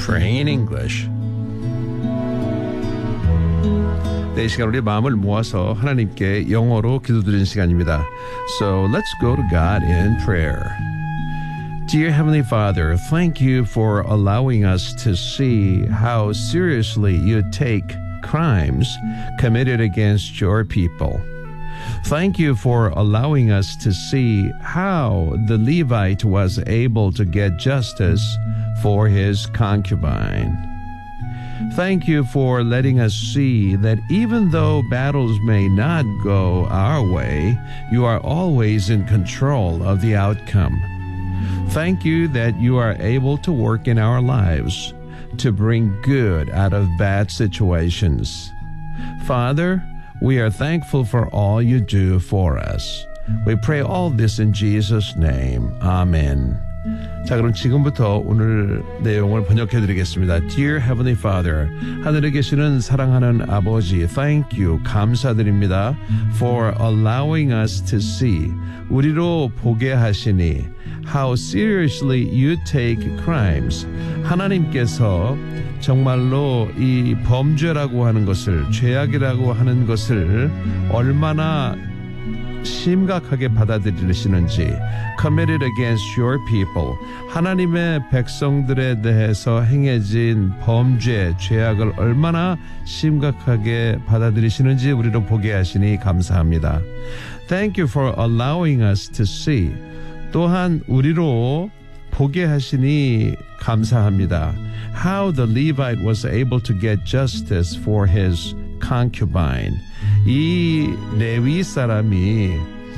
Train English. 네, 이 시간 우리 마음을 모아서 하나님께 영어로 기도드리는 시간입니다. So let's go to God in prayer. Dear Heavenly Father, thank you for allowing us to see how seriously you take crimes committed against your people. Thank you for allowing us to see how the Levite was able to get justice for his concubine. Thank you for letting us see that even though battles may not go our way, you are always in control of the outcome. Thank you that you are able to work in our lives to bring good out of bad situations. Father, we are thankful for all you do for us. We pray all this in Jesus' name. Amen. 자, 그럼 지금부터 오늘 내용을 번역해 드리겠습니다. Dear Heavenly Father, 하늘에 계시는 사랑하는 아버지, thank you, 감사드립니다. For allowing us to see, 우리로 보게 하시니, how seriously you take crimes. 하나님께서 정말로 이 범죄라고 하는 것을, 죄악이라고 하는 것을 얼마나 심각하게 받아들이시는지, committed against your people, 하나님의 백성들에 대해서 행해진 범죄, 죄악을 얼마나 심각하게 받아들이시는지 우리로 보게 하시니 감사합니다. Thank you for allowing us to see. 또한 우리로 보게 하시니 감사합니다. How the Levite was able to get justice for his concubine. 이 레위 사람이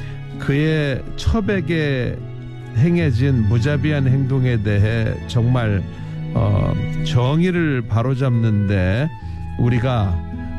그의 첩에게 행해진 무자비한 행동에 대해 정말 정의를 바로잡는데 우리가